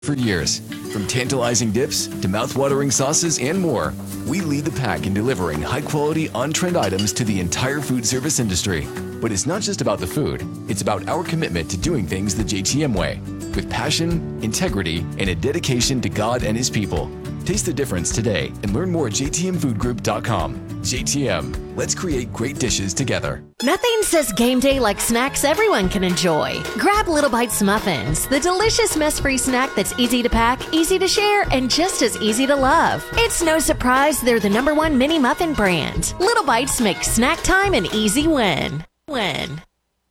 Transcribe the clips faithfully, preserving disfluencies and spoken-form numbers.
For years, from tantalizing dips to mouth-watering sauces and more, we lead the pack in delivering high-quality, on-trend items to the entire food service industry. But it's not just about the food, it's about our commitment to doing things the J T M way, with passion, integrity, and a dedication to God and His people. Taste the difference today and learn more at j t m food group dot com. J T M, let's create great dishes together. Nothing says game day like snacks everyone can enjoy. Grab Little Bites Muffins, the delicious mess-free snack that's easy to pack, easy to share, and just as easy to love. It's no surprise they're the number one mini muffin brand. Little Bites make snack time an easy win. Win.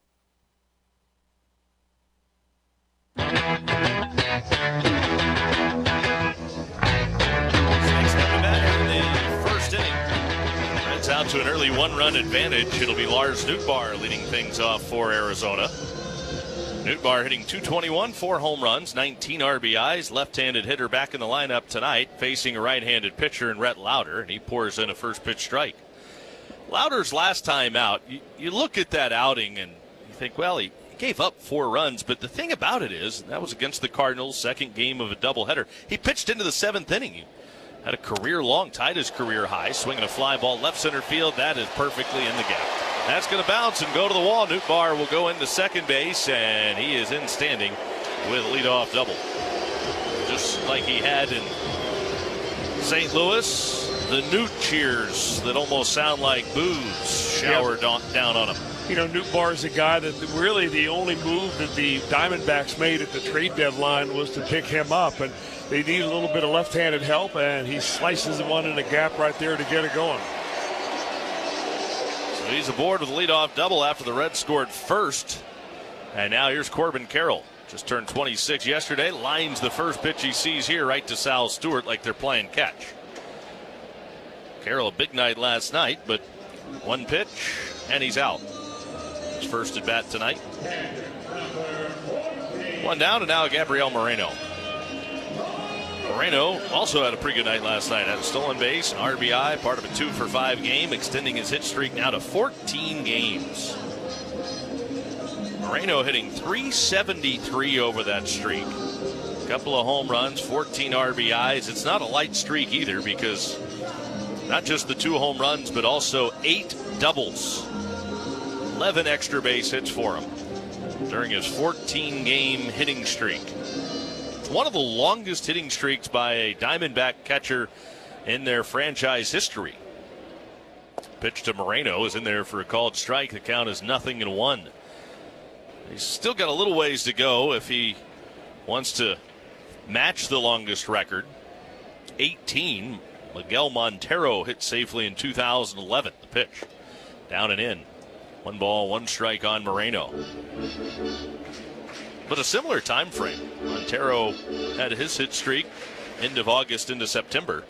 Out to an early one-run advantage. It'll be Lars Nootbaar leading things off for Arizona. Nootbaar hitting two twenty-one, four home runs, nineteen R B Is. Left-handed hitter back in the lineup tonight, facing a right-handed pitcher in Rhett Lauder, and he pours in a first-pitch strike. Lauder's last time out, you, you look at that outing and you think, well, he gave up four runs, but the thing about it is, that was against the Cardinals, second game of a doubleheader. He pitched into the seventh inning. He had a career long, tied his career high, swinging a fly ball left center field. That is perfectly in the gap. That's going to bounce and go to the wall. Nootbaar will go into second base, and he is in standing with a leadoff double. Just like he had in Saint Louis, the Newt cheers that almost sound like boos showered yep. on, down on him. You know, Nootbaar is a guy that really the only move that the Diamondbacks made at the trade deadline was to pick him up, and they need a little bit of left-handed help, and he slices one in the gap right there to get it going. So he's aboard with a leadoff double after the Reds scored first. And now here's Corbin Carroll. Just turned twenty-six yesterday. Lines the first pitch he sees here right to Sal Stewart like they're playing catch. Carroll, a big night last night, but one pitch, and he's out. His first at bat tonight. One down, and now Gabriel Moreno. Moreno also had a pretty good night last night. Had a stolen base, an R B I, part of a two for five game, extending his hit streak now to fourteen games. Moreno hitting three seventy-three over that streak. A couple of home runs, fourteen R B Is. It's not a light streak either, because not just the two home runs, but also eight doubles. eleven extra base hits for him during his fourteen game hitting streak. One of the longest hitting streaks by a Diamondback catcher in their franchise history. Pitch to Moreno is in there for a called strike. The count is nothing and one. He's still got a little ways to go if he wants to match the longest record. eighteen. Miguel Montero hit safely in two thousand eleven. The pitch down and in. One ball, one strike on Moreno. But a similar time frame. Montero had his hit streak end of August into September.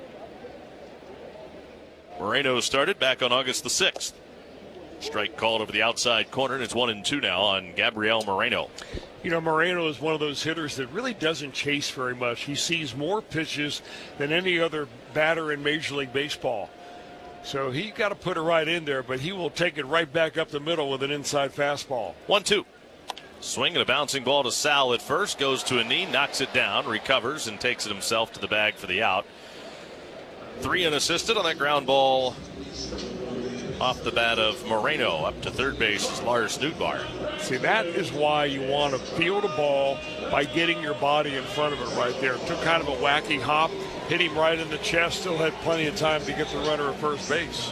Moreno started back on August the sixth. Strike called over the outside corner, and it's one and two now on Gabriel Moreno. You know, Moreno is one of those hitters that really doesn't chase very much. He sees more pitches than any other batter in Major League Baseball. So he got to put it right in there, but he will take it right back up the middle with an inside fastball. one two. Swing and a bouncing ball to Sal at first. Goes to a knee, knocks it down, recovers, and takes it himself to the bag for the out. Three unassisted on that ground ball off the bat of Moreno. Up to third base is Lars Nootbaar. See, that is why you want to field a ball by getting your body in front of it right there. Took kind of a wacky hop, hit him right in the chest, still had plenty of time to get the runner at first base.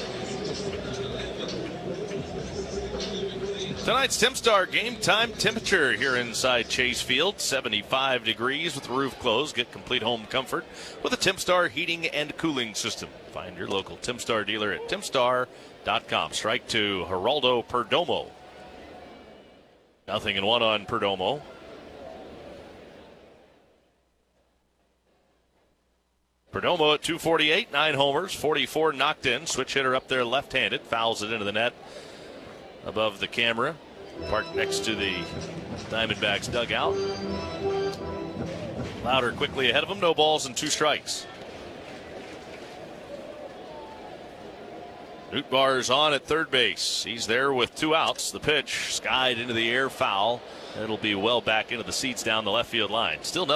Tonight's TimStar game time temperature here inside Chase Field, seventy-five degrees with the roof closed. Get complete home comfort with a TimStar heating and cooling system. Find your local TimStar dealer at timstar dot com. Strike to Geraldo Perdomo. Nothing in one on Perdomo. Perdomo at two forty-eight, nine homers, forty-four knocked in. Switch hitter up there left-handed, fouls it into the net above the camera, parked next to the Diamondbacks dugout. Lauder quickly ahead of him, no balls and two strikes. Nootbaar's on at third base. He's there with two outs. The pitch skied into the air, foul. It'll be well back into the seats down the left field line. Still nothing.